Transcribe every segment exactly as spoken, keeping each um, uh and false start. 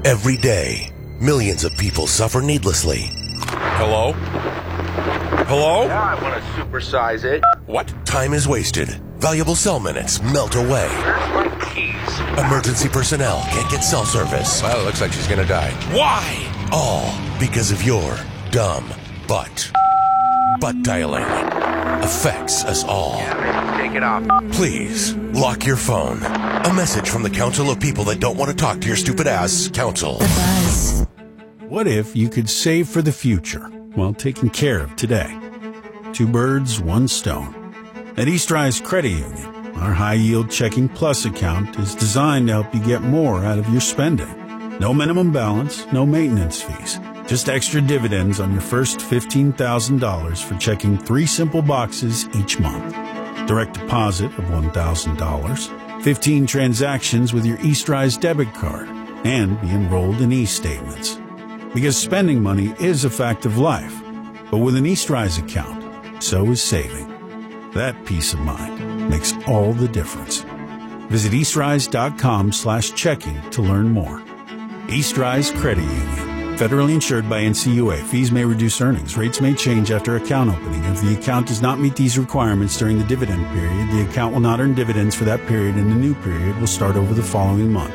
Every day, millions of people suffer needlessly. Hello? Hello? Yeah, I want to supersize it. What? Time is wasted. Valuable cell minutes melt away. Where's my keys? Emergency personnel can't get cell service. Well, it looks like she's gonna die. Why? All because of your dumb butt. Butt dialing affects us all. Yeah, baby, take it off. Please, lock your phone. A message from the Council of People That Don't Want to Talk to Your Stupid Ass, Council. The Buzz. What if you could save for the future while taking care of today? Two birds, one stone. At Eastrise Credit Union, our high-yield checking plus account is designed to help you get more out of your spending. No minimum balance, no maintenance fees. Just extra dividends on your first fifteen thousand dollars for checking three simple boxes each month. Direct deposit of one thousand dollars, fifteen transactions with your Eastrise debit card, and be enrolled in e-statements. Because spending money is a fact of life, but with an Eastrise account, so is saving. That peace of mind makes all the difference. Visit eastrise.com slash checking to learn more. Eastrise Credit Union. Federally insured by N C U A. Fees may reduce earnings. Rates may change after account opening. If the account does not meet these requirements during the dividend period, the account will not earn dividends for that period, and the new period will start over the following month.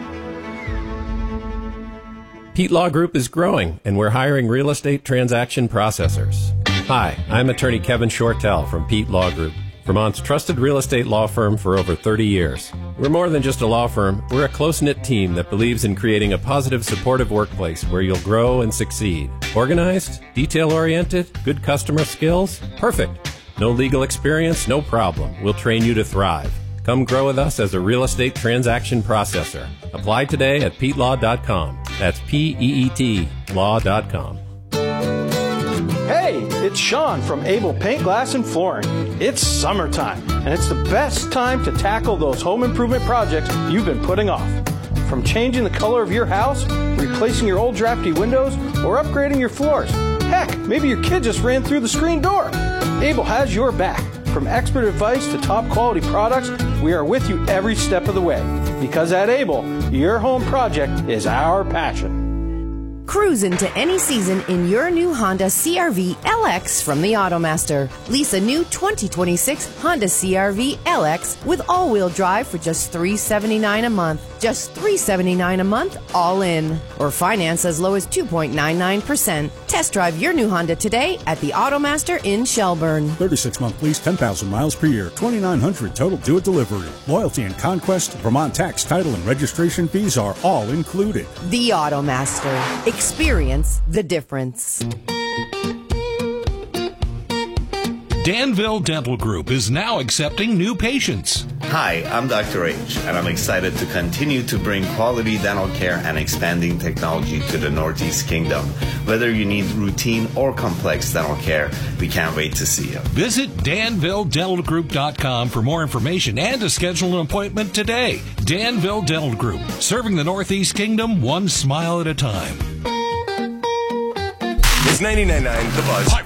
Pete Law Group is growing, and we're hiring real estate transaction processors. Hi, I'm attorney Kevin Shortell from Pete Law Group, Vermont's trusted real estate law firm for over thirty years. We're more than just a law firm. We're a close-knit team that believes in creating a positive, supportive workplace where you'll grow and succeed. Organized, detail-oriented, good customer skills? Perfect. No legal experience? No problem. We'll train you to thrive. Come grow with us as a real estate transaction processor. Apply today at peet law dot com. That's P E E T law dot com. Hey, it's Sean from Able Paint, Glass, and Flooring. It's summertime, and it's the best time to tackle those home improvement projects you've been putting off. From changing the color of your house, replacing your old drafty windows, or upgrading your floors. Heck, maybe your kid just ran through the screen door. Able has your back. From expert advice to top quality products, we are with you every step of the way. Because at Able, your home project is our passion. Cruise into any season in your new Honda C R V L X from the Automaster. Lease a new twenty twenty-six Honda C R V L X with all-wheel drive for just three hundred seventy-nine dollars a month. Just three hundred seventy-nine dollars a month, all in. Or finance as low as two point nine nine percent. Test drive your new Honda today at the Automaster in Shelburne. thirty-six month lease, ten thousand miles per year, twenty-nine hundred total due at delivery. Loyalty and Conquest, Vermont tax, title, and registration fees are all included. The Automaster. Experience the difference. Danville Dental Group is now accepting new patients. Hi, I'm Doctor H, and I'm excited to continue to bring quality dental care and expanding technology to the Northeast Kingdom. Whether you need routine or complex dental care, we can't wait to see you. Visit danville dental group dot com for more information and to schedule an appointment today. Danville Dental Group, serving the Northeast Kingdom one smile at a time. It's ninety-nine point nine The Buzz.